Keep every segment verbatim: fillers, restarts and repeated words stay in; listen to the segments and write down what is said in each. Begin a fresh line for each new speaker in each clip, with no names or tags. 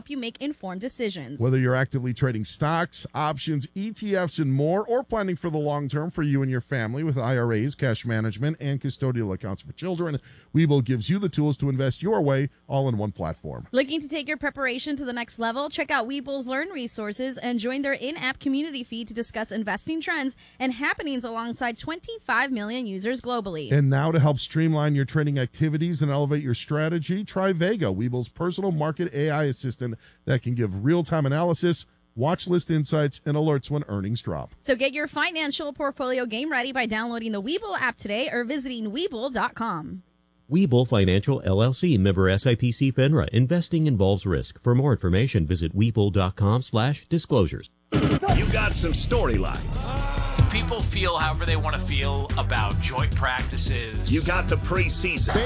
help you make informed decisions.
Whether you're actively trading stocks, options, E T Fs, and more, or planning for the long term for you and your family with I R As, cash management, and custodial accounts for children, Webull gives you the tools to invest your way all in one platform.
Looking to take your preparation to the next level? Check out Webull's Learn resources and join their in-app community feed to discuss investing trends and happenings alongside twenty-five million users globally.
And now to help streamline your trading activities and elevate your strategy, try Vega, Webull's personal market A I assistant that can give real-time analysis, watch list insights, and alerts when earnings drop.
So get your financial portfolio game ready by downloading the Webull app today or visiting Webull dot com.
Webull Financial, L L C, member S I P C FINRA. Investing involves risk. For more information, visit Webull dot com slash disclosures.
You got some storylines.
People feel however they want to feel about joint practices.
You got the preseason.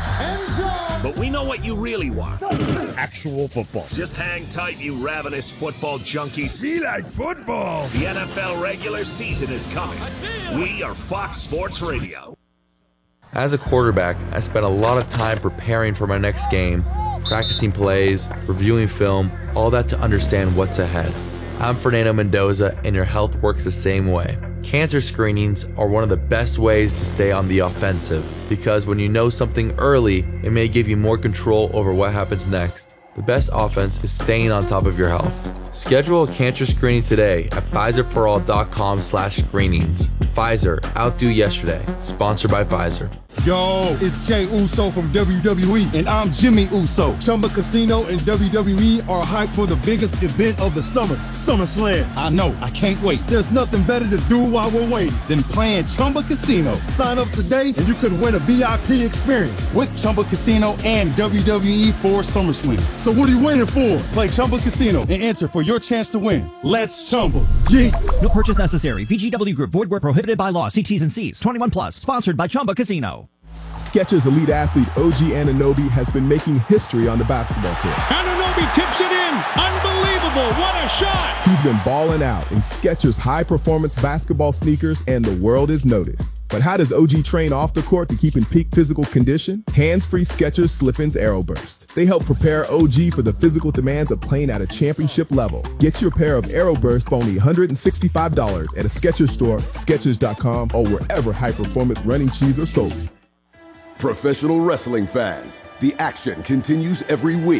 But we know what you really want.
Actual football.
Just hang tight, you ravenous football junkies.
Be like football.
The N F L regular season is coming. We are Fox Sports Radio.
As a quarterback, I spent a lot of time preparing for my next game, practicing plays, reviewing film, all that to understand what's ahead. I'm Fernando Mendoza, and your health works the same way. Cancer screenings are one of the best ways to stay on the offensive, because when you know something early, it may give you more control over what happens next. The best offense is staying on top of your health. Schedule a cancer screening today at Pfizer For All dot com slash screenings. Pfizer, outdo yesterday. Sponsored by Pfizer.
Yo, it's Jay Uso from W W E, and I'm Jimmy Uso. Chumba Casino and W W E are hyped for the biggest event of the summer, SummerSlam. I know, I can't wait. There's nothing better to do while we're waiting than playing Chumba Casino. Sign up today and you could win a V I P experience with Chumba Casino and W W E for SummerSlam. So what are you waiting for? Play Chumba Casino and enter for your chance to win. Let's Chumba. Yeah.
No purchase necessary. V G W Group. Void where prohibited by law. See T's and C's. twenty-one plus. Sponsored by Chumba Casino.
Skechers elite athlete O G Anunoby has been making history on the basketball court.
Anunoby tips it in. Unbelievable. What a shot.
He's been balling out in Skechers high-performance basketball sneakers, and the world is noticed. But how does O G train off the court to keep in peak physical condition? Hands-free Skechers Slip-ins Aeroburst. They help prepare O G for the physical demands of playing at a championship level. Get your pair of Aeroburst for only one hundred sixty-five dollars at a Skechers store, Skechers dot com, or wherever high-performance running shoes are sold.
Professional wrestling fans, the action continues every week.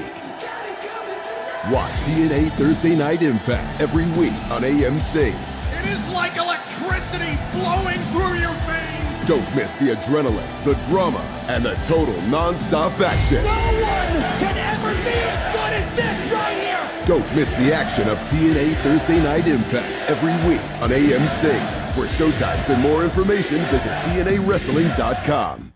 Watch T N A Thursday Night Impact every week on A M C.
It is like electricity flowing through your veins.
Don't miss the adrenaline, the drama, and the total non-stop action.
No one can ever be as good as this right here.
Don't miss the action of T N A Thursday Night Impact every week on A M C. For showtimes and more information, visit T N A wrestling dot com.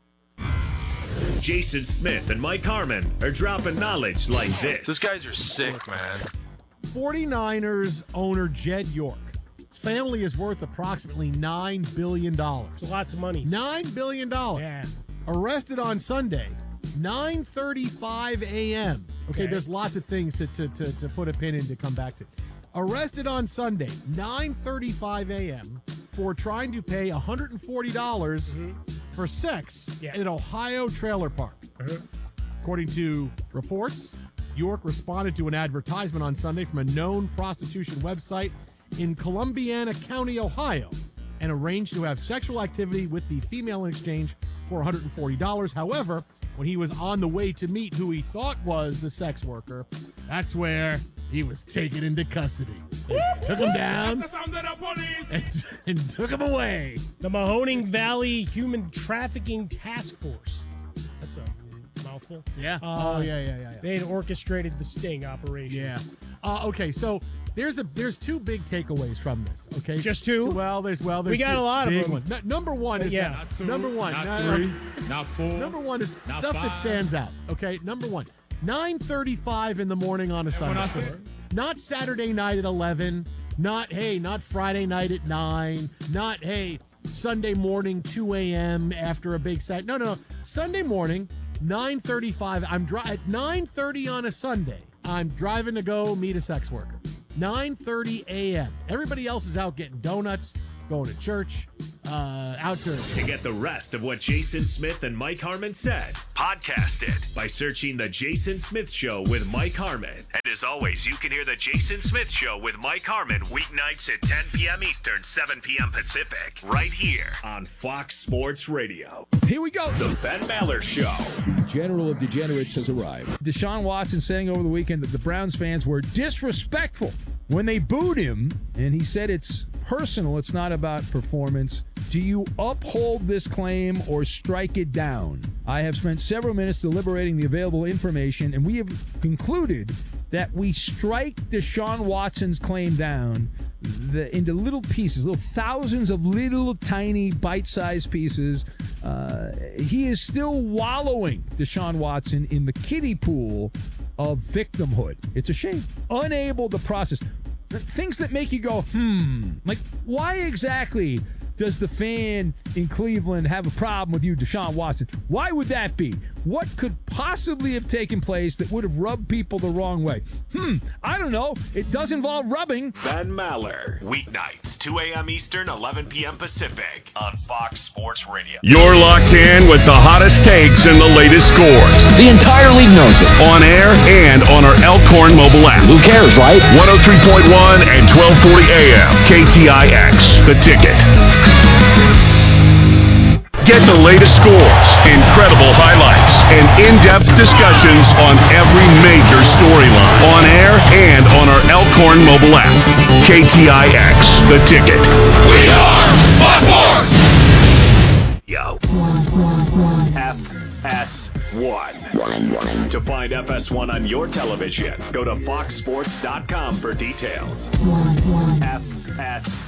Jason Smith and Mike Harmon are dropping knowledge like this.
Those guys are sick, man.
forty-niners owner Jed York. His family is worth approximately nine billion dollars.
That's lots of money.
nine billion dollars.
Yeah.
Arrested on Sunday, nine thirty-five a.m. Okay,
Okay.
there's lots of things to, to, to, to put a pin in to come back to. Arrested on Sunday, nine thirty-five a.m. for trying to pay one hundred forty dollars
Mm-hmm.
for sex
Yeah.
in an Ohio trailer park.
Uh-huh.
According to reports, York responded to an advertisement on Sunday from a known prostitution website in Columbiana County, Ohio, and arranged to have sexual activity with the female in exchange for one hundred forty dollars. However, when he was on the way to meet who he thought was the sex worker, that's where he was taken into custody. They took him down and, and took him away.
The Mahoning Valley Human Trafficking Task Force. That's a mouthful.
Yeah.
Uh,
oh, yeah, yeah, yeah, yeah.
They had orchestrated the sting operation.
Yeah. Uh, okay, so there's a there's two big takeaways from this. Okay,
Just two?
Well, there's well, there's
We got
two
a lot of
big
them.
ones. N- number one is
Yeah.
that-
Not two,
number one,
not
no, no,
three,
no.
not four,
Number one is
not
stuff that
five.
stands out. Okay, number one, nine thirty-five in the morning on a Sunday.
I said-
Not Saturday night at eleven. Not hey, not Friday night at nine. Not hey, Sunday morning two a.m. after a big set. No, no, no. Sunday morning, nine thirty-five. I'm dri- at nine thirty on a Sunday. I'm driving to go meet a sex worker. nine thirty a.m. Everybody else is out getting donuts, going to church, uh, outturn.
To get the rest of what Jason Smith and Mike Harmon said, podcast it by searching The Jason Smith Show with Mike Harmon. And as always, you can hear The Jason Smith Show with Mike Harmon weeknights at ten p.m. Eastern, seven p.m. Pacific, right here on Fox Sports Radio.
Here we go.
The Ben Maller Show.
The General of Degenerates has arrived.
Deshaun Watson saying over the weekend that the Browns fans were disrespectful when they booed him, and he said it's personal, it's not about performance. Do you uphold this claim or strike it down? I have spent several minutes deliberating the available information, and we have concluded that we strike Deshaun Watson's claim down the, into little pieces, little thousands of little tiny bite-sized pieces. Uh, he is still wallowing, Deshaun Watson, in the kiddie pool of victimhood. It's a shame. Unable to process things that make you go, hmm. Like, why exactly does the fan in Cleveland have a problem with you, Deshaun Watson? Why would that be? What could possibly have taken place that would have rubbed people the wrong way? Hmm, I don't know. It does involve rubbing.
Ben Maller, weeknights, two a.m. Eastern, eleven p.m. Pacific, on Fox Sports Radio.
You're locked in with the hottest takes and the latest scores.
The entire league knows it.
On air and on our Elkhorn mobile app.
Who cares, right?
one oh three point one and twelve forty A M. K T I X, The Ticket. Get the latest scores, incredible highlights, and in-depth discussions on every major storyline. On air and on our Elkhorn mobile app. K T I X, The Ticket.
We are Fox Sports! Yo. F S one. To find F S one on your television, go to fox sports dot com for details. F S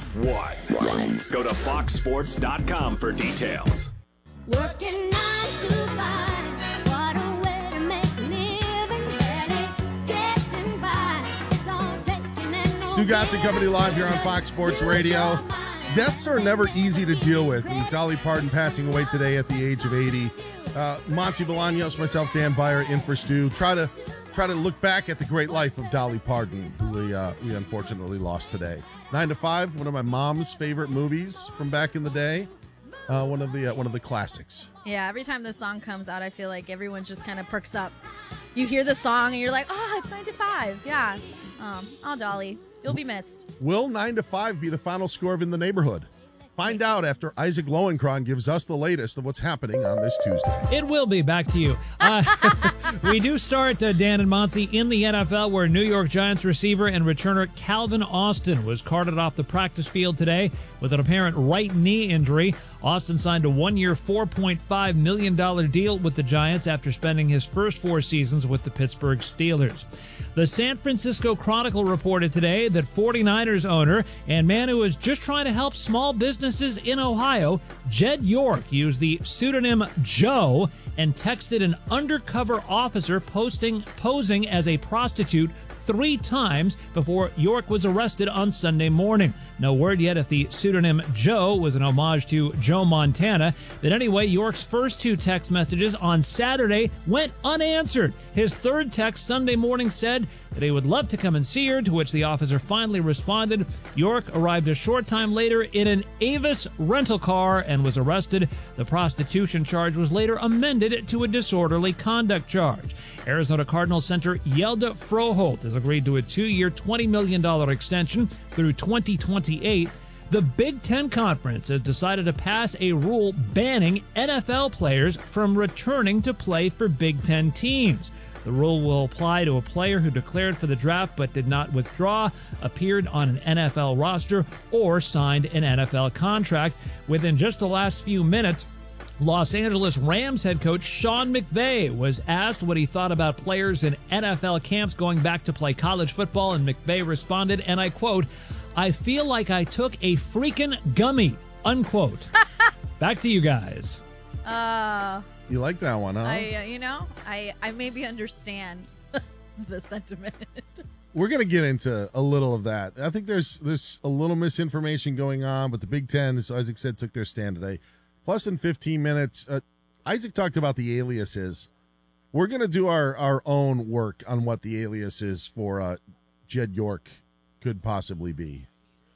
one. Go to fox sports dot com for details.
Working nine to five, what a way to make a living, barely getting by. It's all taking and no
Stu Gatz and Company live here on Fox Sports Radio. Deaths are never easy to deal with. And Dolly Parton passing away today at the age of eighty. Uh, Monty Bolaños, myself, Dan Byer, in for Stu. Try to try to look back at the great life of Dolly Parton, who we uh, we unfortunately lost today. Nine to Five, one of my mom's favorite movies from back in the day. Uh, one of the uh, one of the classics.
Yeah, every time this song comes out, I feel like everyone just kind of perks up. You hear the song and you're like, oh, it's nine to five. Yeah. Um, oh, Dolly, you'll be missed.
Will nine to five be the final score of In the Neighborhood? Find out after Isaac Lowenkron gives us the latest of what's happening on this Tuesday.
It will be. Back to you. Uh, we do start, uh, Dan and Monty, in the N F L, where New York Giants receiver and returner Calvin Austin was carted off the practice field today with an apparent right knee injury. Austin signed a one-year, four point five million dollars deal with the Giants after spending his first four seasons with the Pittsburgh Steelers. The San Francisco Chronicle reported today that forty-niners owner and man who is just trying to help small businesses in Ohio, Jed York, used the pseudonym Joe and texted an undercover officer posting posing as a prostitute three times before York was arrested on Sunday morning. No word yet if the pseudonym Joe was an homage to Joe Montana. But anyway, York's first two text messages on Saturday went unanswered. His third text Sunday morning said that he would love to come and see her, to which the officer finally responded. York arrived a short time later in an Avis rental car and was arrested. The prostitution charge was later amended to a disorderly conduct charge. Arizona Cardinals center Yelda Froholt has agreed to a two-year, twenty million dollars extension through twenty twenty-eight. The Big Ten Conference has decided to pass a rule banning N F L players from returning to play for Big Ten teams. The rule will apply to a player who declared for the draft but did not withdraw, appeared on an N F L roster, or signed an N F L contract. Within just the last few minutes, Los Angeles Rams head coach Sean McVay was asked what he thought about players in N F L camps going back to play college football, and McVay responded, and I quote, "I feel like I took a freaking gummy," unquote. Back to you guys.
Uh,
you like that one, huh?
I, uh, you know, I, I maybe understand the sentiment.
We're going to get into a little of that. I think there's there's a little misinformation going on, but the Big Ten, as Isaac said, took their stand today. Plus, in fifteen minutes, uh, Isaac talked about the aliases. We're going to do our, our own work on what the aliases for uh, Jed York could possibly be.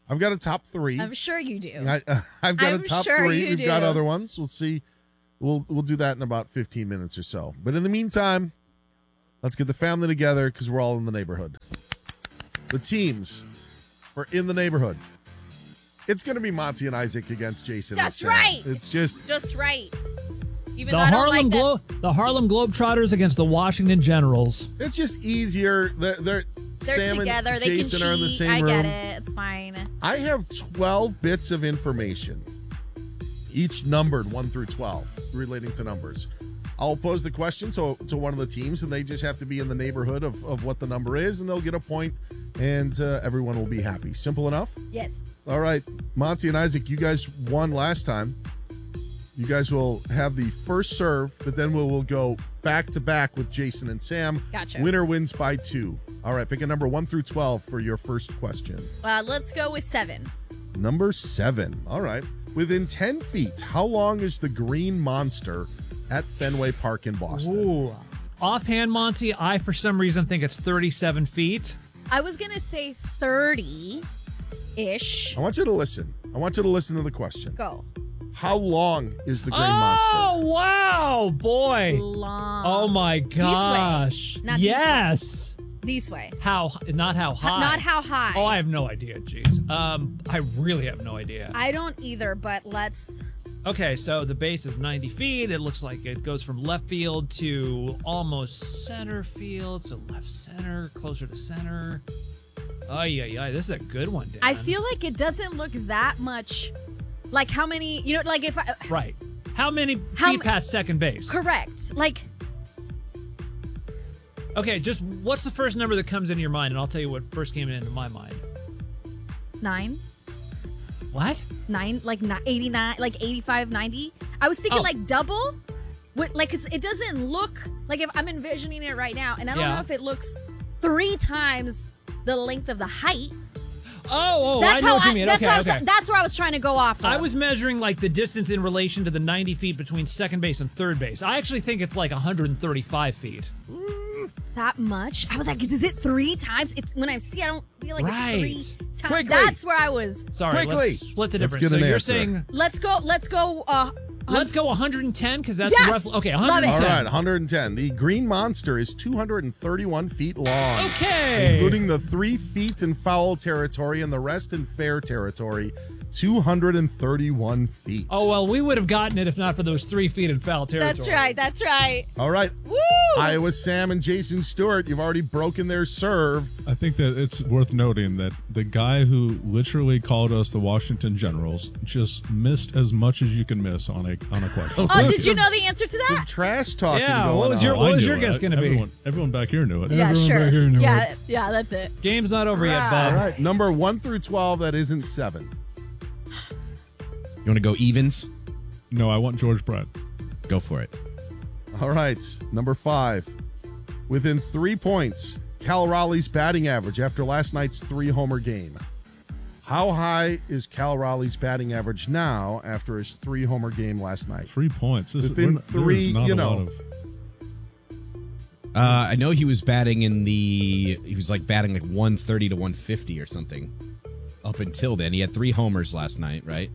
I've got a top three.
I'm sure you do.
I, uh, I've got
I'm
a top
sure
three.
you
We've
do.
got other ones. We'll see. We'll we'll do that in about fifteen minutes or so. But in the meantime, let's get the family together because we're all in the neighborhood. The teams are in the neighborhood. It's going to be Monty and Isaac against Jason.
That's
and Sam.
right.
It's just
Just right. Even
The
though I don't
Harlem
like that.
Glo- the Harlem Globetrotters against the Washington Generals.
it's just easier. They're, they're,
They're
Sam
together.
and
They
Jason
can
are in the
cheat.
same
I
room.
get it. It's fine.
I have twelve bits of information, each numbered one through twelve, relating to numbers. I'll pose the question to, to one of the teams, and they just have to be in the neighborhood of, of what the number is, and they'll get a point, and uh, everyone will be happy. Simple enough?
Yes.
All right, Monty and Isaac, you guys won last time. You guys will have the first serve, but then we'll, we'll go back to back with Jason and Sam.
Gotcha.
Winner wins by two. All right, pick a number one through twelve for your first question.
Uh, let's go with seven.
Number seven. All right. Within ten feet, how long is the Green Monster at Fenway Park in Boston?
Ooh. Offhand, Monty, I for some reason think it's thirty-seven feet.
I was going to say thirty-ish.
I want you to listen. I want you to listen to the question.
Go.
How long is the Green
oh,
Monster?
Oh, wow, boy.
Long.
Oh, my gosh.
This way. Not
yes.
This way. This way.
How, not how high.
Not how high.
Oh, I have no idea. Jeez. Um, I really have no idea.
I don't either, but let's...
Okay, so the base is ninety feet. It looks like it goes from left field to almost center field. So left center, closer to center. Oh, yeah, yeah. This is a good one, Dan.
I feel like it doesn't look that much... Like how many... You know, like if I...
Right. How many
How
feet
m-
past second base?
Correct. Like...
Okay, just what's the first number that comes into your mind, and I'll tell you what first came into my mind.
Nine.
What?
Nine, like ni- eighty-nine, like eighty-five, ninety. I was thinking
Oh.
like double. With, like it's, it doesn't look like if I'm envisioning it right now, and I don't
Yeah.
know if it looks three times the length of the height.
Oh, oh,
that's
I know
how
what you
I,
mean.
That's,
Okay,
where I was,
okay.
that's where I was trying to go off of.
I was measuring like the distance in relation to the ninety feet between second base and third base. I actually think it's like one hundred thirty-five feet.
that much. I was like, is it three times? It's when I see, I don't feel like
Right.
it's three times.
Quickly.
That's where I was.
Sorry,
Quickly.
let's split the
Let's
difference.
get an
so you're
answer.
saying
Let's go. Let's go. Uh,
let's go one hundred ten because that's
Yes!
roughly okay.
Love
one hundred
it.
ten.
All right, one hundred ten. The Green Monster is two hundred thirty-one feet long.
Okay.
Including the three feet in foul territory and the rest in fair territory. two hundred thirty-one feet.
Oh well, we would have gotten it if not for those three feet in foul territory.
that's right. That's right.
All right.
Woo!
Iowa Sam and Jason Stewart, you've already broken their serve.
I think that it's worth noting that the guy who literally called us the Washington Generals just missed as much as you can miss on a on a question.
Oh, did you know the answer to
Some
that?
trash talking
Yeah,
going
what was your-
on.
what
I
was
knew
your
it.
guess gonna be?
Everyone, everyone back here knew it.
Yeah,
everyone
sure.
back here knew
Yeah,
it.
yeah, that's it.
Game's not over yet,
All
Bob.
right, number one through twelve, that isn't seven.
You want to go evens?
No, I want George Brett.
Go for it.
All right, number five. Within three points, Cal Raleigh's batting average after last night's three-homer game. How high is Cal Raleigh's batting average now after his three-homer game last night?
Three points. This
Within
is,
three,
there's not
you
a
know.
lot of.
Uh, I know he was batting in the. He was like batting like one thirty to one fifty or something. Up until then, he had three homers last night, right?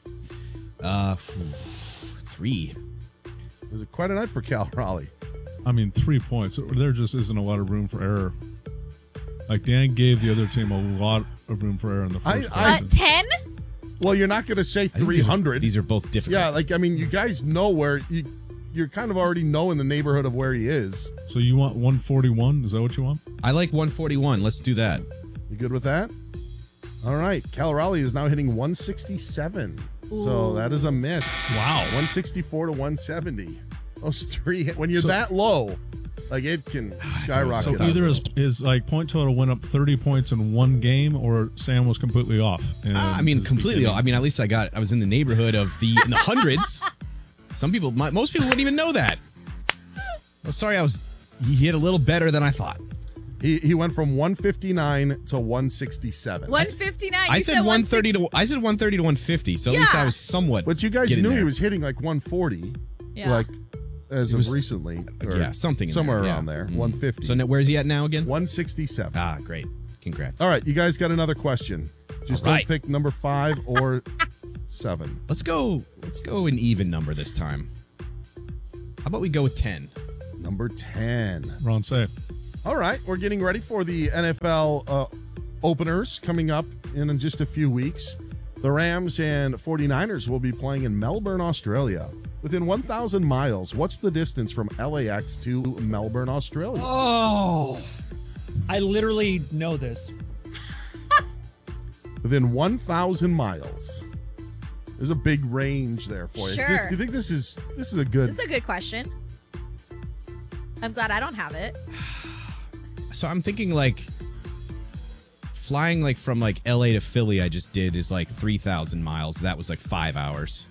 Uh, three.
It was quite a night for Cal Raleigh.
I mean, three points. There just isn't a lot of room for error. Like Dan gave the other team a lot of room for error in the
I-
first
I-
Uh,
place.
ten?
Well, you're not going to say
I think
three hundred.
These are, these are both difficult.
Yeah, like, I mean, you guys know where you, you're kind of already know in the neighborhood of where he is.
So you want one forty-one? Is that what you want?
I like one forty-one. Let's do that.
You good with that? All right. Cal Raleigh is now hitting one sixty-seven. So that is a miss.
Wow.
one sixty-four to one seventy. Those three, when you're
So-
that low, like it can skyrocket.
So
up.
either his, his like point total went up thirty points in one game, or Sam was completely off. in
Uh, I mean,
his
completely.
beginning.
I mean, at least I got. I was in the neighborhood of the in the hundreds. Some people, my, most people wouldn't even know that. Well, sorry, I was. He hit a little better than I thought.
He he went from one fifty-nine to one sixty-seven.
one fifty-nine.
I
You
said one thirty to. I said one thirty to one fifty. So at least
Yeah.
I was somewhat.
But you guys
getting
knew
there.
he was hitting like one forty.
Yeah.
Like as
It
of
was-
recently. or
yeah, something in
somewhere
there, yeah.
around there.
Mhm.
one fifty.
So now, where's he at now again?
one sixty-seven.
Ah, great. Congrats.
All right, you guys got another question. Just
All
don't
right.
pick number five or seven.
Let's go. Let's go an even number this time. How about we go with ten?
Number ten.
Ron, say.
All right, we're getting ready for the N F L uh, openers coming up in just a few weeks. The Rams and 49ers will be playing in Melbourne, Australia. Within one thousand miles, what's the distance from L A X to Melbourne, Australia?
Oh, I literally know this.
Within one thousand miles. There's a big range there for you.
Sure.
Is this, do you think this is this is a good?
It's a good question. I'm glad I don't have it.
So I'm thinking like flying like from like L A to Philly. I just did is like three thousand miles. That was like five hours.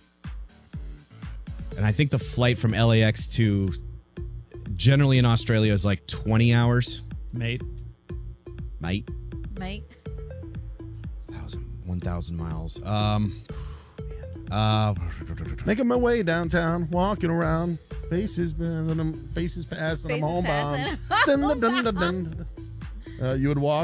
And I think the flight from L A X to generally in Australia is like twenty hours.
Mate.
Mate.
Mate.
one thousand miles. Um, uh,
Making my way downtown, walking around, faces, uh, faces past, and I'm
Faces
homebound.
past
Dun,
and
dun, dun, dun, dun. Uh, you would walk.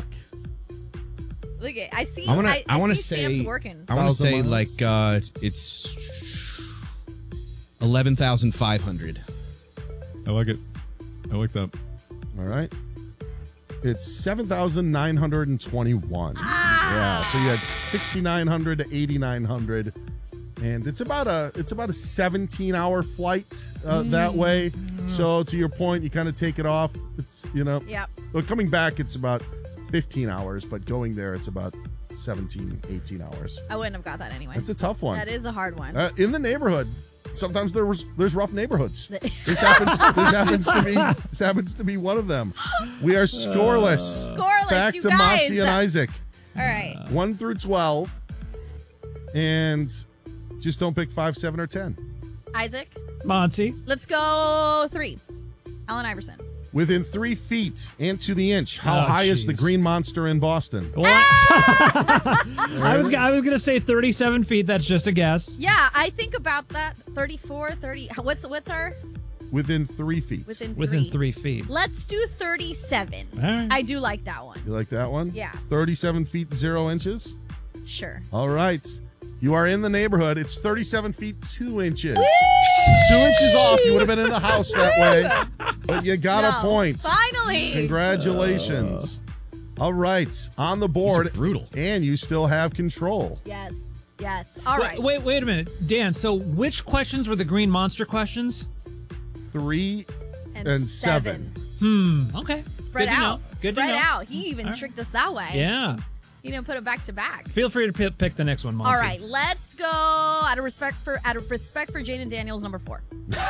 Look at I see.
I want to.
I,
I, want to
see
say.
Sam's working.
I want to
Thousand
say
miles.
like uh, it's eleven thousand five hundred.
I like it. I like that.
All right. It's seven thousand nine hundred twenty-one.
Ah!
Yeah, so you had sixty-nine hundred to eighty-nine hundred. And it's about a it's about a seventeen hour flight uh, that way. So to your point, you kind of take it off. It's, you know,
Yep.
well, coming back, it's about fifteen hours, but going there, it's about seventeen, eighteen hours.
I wouldn't have got that anyway.
That's a tough one.
That is a hard one.
Uh, in the neighborhood, sometimes there was there's rough neighborhoods. This happens. This happens to be. This happens to be one of them. We are scoreless.
Scoreless,
Back
you
to
guys.
Motzi and Isaac.
All right.
One through twelve, and just don't pick five, seven, or ten.
Isaac.
Monty.
Let's go three. Allen Iverson.
Within three feet and to the inch, how
Oh,
high is the
jeez.
Green Monster in Boston?
Well, I was I was gonna say thirty-seven feet. That's just a guess.
Yeah, I think about that. thirty-four, thirty. What's what's our
Within three feet.
within three?
Within three feet.
Let's do thirty-seven.
All right.
I do like that one.
You like that one?
Yeah.
thirty-seven feet, zero inches?
Sure.
All right. You are in the neighborhood. It's thirty-seven feet, two inches. Two inches off. You would have been in the house that way. But you got a
No,
point.
finally.
Congratulations. All right. On the board.
Brutal.
And you still have control.
Yes. Yes. All
wait,
right.
wait, wait a minute, Dan. So which questions were the Green Monster questions?
Three
And
and,
seven.
seven.
Hmm. Okay.
Spread
Good to
out.
know. Good to
Spread
know.
out. He even tricked us that way.
Yeah.
He didn't put it back to back.
Feel free to p- pick the next one, Monty.
All right, let's go. Out of respect for out of respect for Jaden Daniels, number four.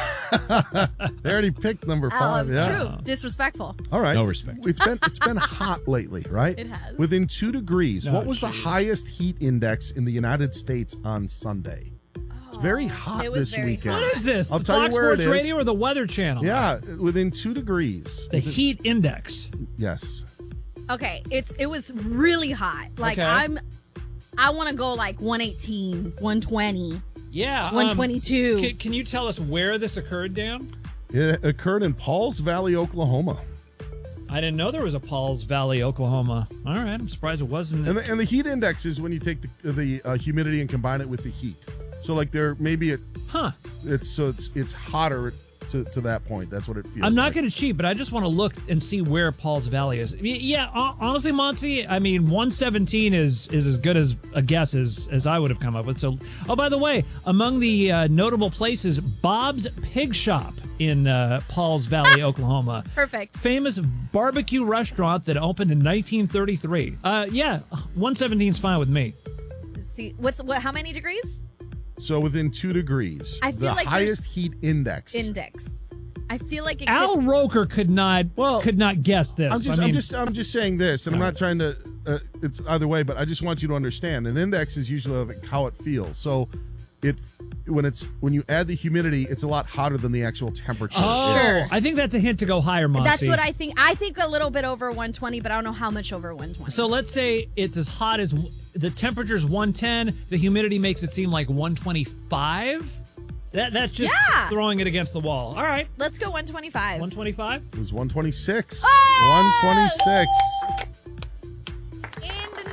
They already picked number
Oh,
five.
it's
yeah.
true. Disrespectful.
All right.
No respect.
It's been it's been hot lately, right?
It has.
Within two degrees.
Oh,
what was the
jeez.
highest heat index in the United States on Sunday? It's very hot
it was
this
very
weekend.
hot.
What is this?
I'll
the
tell
Fox
you where
Sports
it is.
Radio or the Weather Channel?
Yeah, within two degrees.
The heat index.
Yes.
Okay, it's it was really hot. Like
Okay.
I'm I want to go like one eighteen, one twenty.
Yeah. um,
one twenty-two.
Can, can you tell us where this occurred, Dan?
It occurred in Pauls Valley, Oklahoma.
I didn't know there was a Pauls Valley, Oklahoma. All right, I'm surprised it wasn't.
And the, and the heat index is when you take the, the uh, humidity and combine it with the heat. So like there maybe it
huh.
It's so it's it's hotter to, to that point. That's what it feels
I'm not
like.
going to cheat, but I just want to look and see where Pauls Valley is. I mean, yeah, hon- honestly, Monty, I mean, one seventeen is is as good as a guess as, as I would have come up with. So, oh, by the way, among the uh, notable places, Bob's Pig Shop in uh, Pauls Valley, Oklahoma.
Perfect.
Famous barbecue restaurant that opened in nineteen thirty-three. Uh, yeah, one seventeen is fine with me.
See, what's what? How many degrees?
So within two degrees.
I feel
the
like
highest
there's-
heat index.
Index. I feel like it
Al
could,
Roker could not
Well,
could not guess this.
I'm just,
I
I
mean,
am just, I'm just saying this, and I'm not trying to. Uh, it's either way, but I just want you to understand. An index is usually like how it feels. So, it when it's when you add the humidity, it's a lot hotter than the actual temperature.
Oh,
is.
I think that's a hint to go higher, Monty.
That's what I think. I think a little bit over one twenty, but I don't know how much over one twenty.
So let's say it's as hot as the temperature's one ten. The humidity makes it seem like one twenty-five. That that's just
Yeah.
throwing it against the wall. All right,
Let's go one twenty-five.
one twenty-five.
It was one twenty-six.
Oh!
one twenty-six.
In the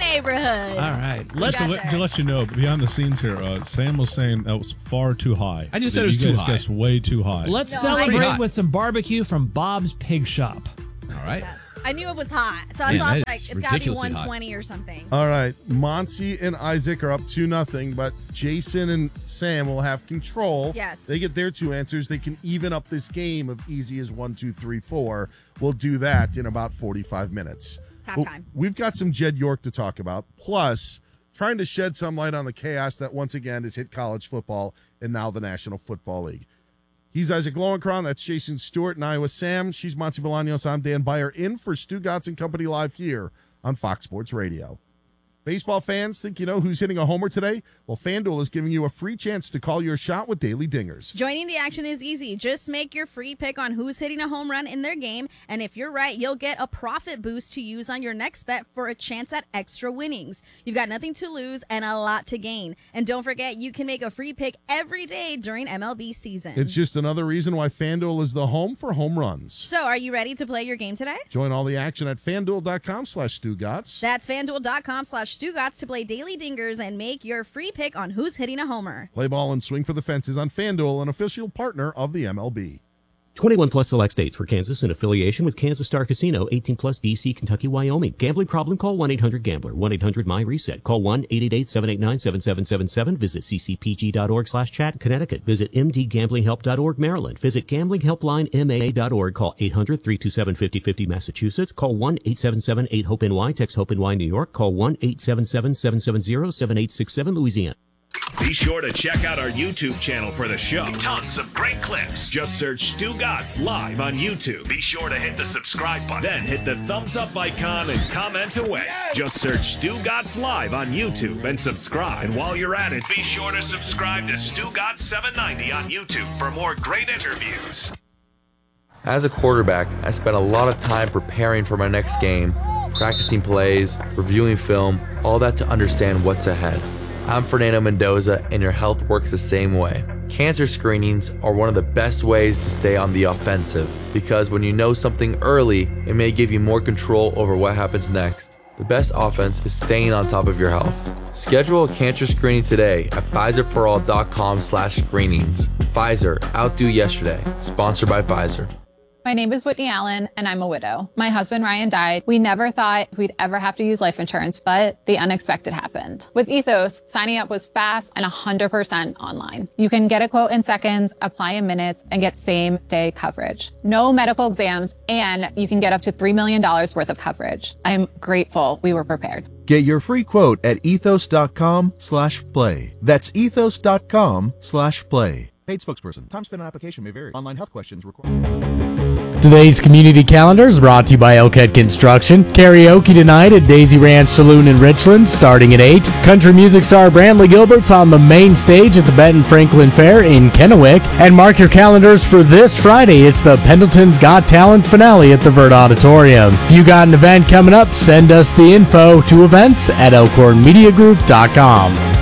neighborhood.
All right.
Let's to, let, to let you know, behind the scenes here, uh, Sam was saying that was far too high.
I just
That
said it was
you
too
guys
high.
guessed way too high.
Let's
No,
celebrate
I-
with some barbecue from Bob's Pig Shop.
All right.
I knew it was hot, so I
Man,
thought
that
like
is
it's got to be
ridiculously
one twenty or something.
All right, Monty and Isaac are up two nothing, but Jason and Sam will have control.
Yes.
They get their two answers. They can even up this game of easy as one, two, three, four. We'll do that in about forty-five minutes.
It's halftime.
Well, we've got some Jed York to talk about, plus trying to shed some light on the chaos that once again has hit college football and now the National Football League. He's Isaac Lowenkron. That's Jason Stewart and Iowa Sam. She's Monty Bolaños. I'm Dan Beyer in for Stu Gotts and Company live here on Fox Sports Radio. Baseball fans, think you know who's hitting a homer today? Well, FanDuel is giving you a free chance to call your shot with Daily Dingers.
Joining the action is easy. Just make your free pick on who's hitting a home run in their game, and if you're right, you'll get a profit boost to use on your next bet for a chance at extra winnings. You've got nothing to lose and a lot to gain. And don't forget, you can make a free pick every day during M L B season.
It's just another reason why FanDuel is the home for home runs.
So, are you ready to play your game today?
Join all the action at FanDuel.com slash Stu Gotts.
That's FanDuel.com slash StuGotts to play Daily Dingers and make your free pick on who's hitting a homer.
Play ball and swing for the fences on FanDuel, an official partner of the M L B.
twenty-one plus select states for Kansas in affiliation with Kansas Star Casino, eighteen plus D C, Kentucky, Wyoming. Gambling problem? Call one eight hundred gambler, one eight hundred my reset. Call one eight eight eight, seven eight nine, seven seven seven seven. Visit ccpg.org slash chat, Connecticut. Visit m d gambling help dot org, Maryland. Visit gambling helpline m a dot org. Call eight hundred, three two seven, five oh five oh, Massachusetts. Call one eight seven seven, eight hope N Y. Text HOPE-N Y, New York. Call one eight seven seven, seven seven zero, seven eight six seven, Louisiana.
Be sure to check out our YouTube channel for the show. Tons of great clips. Just search Stu Gotts live on YouTube. Be sure to hit the subscribe button. Then hit the thumbs up icon and comment away. Yes! Just search Stu Gotts live on YouTube and subscribe. And while you're at it, be sure to subscribe to Stu Gotts seven ninety on YouTube for more great interviews.
As a quarterback, I spent a lot of time preparing for my next game, practicing plays, reviewing film, all that to understand what's ahead. I'm Fernando Mendoza, and your health works the same way. Cancer screenings are one of the best ways to stay on the offensive, because when you know something early, it may give you more control over what happens next. The best offense is staying on top of your health. Schedule a cancer screening today at Pfizer for all dot com slash screenings. Pfizer, outdo yesterday. Sponsored by Pfizer.
My name is Whitney Allen, and I'm a widow. My husband, Ryan, died. We never thought we'd ever have to use life insurance, but the unexpected happened. With Ethos, signing up was fast and one hundred percent online. You can get a quote in seconds, apply in minutes, and get same-day coverage. No medical exams, and you can get up to three million dollars worth of coverage. I'm grateful we were prepared.
Get your free quote at ethos.com slash play. That's ethos.com slash play. Paid spokesperson. Time spent on application may vary. Online health questions required.
Today's community calendar is brought to you by Elkhead Construction. Karaoke tonight at Daisy Ranch Saloon in Richland, starting at eight. Country music star Brantley Gilbert's on the main stage at the Benton Franklin Fair in Kennewick. And mark your calendars for this Friday. It's the Pendleton's Got Talent finale at the Vert Auditorium. If you got an event coming up, send us the info to events at elkhorn media group dot com.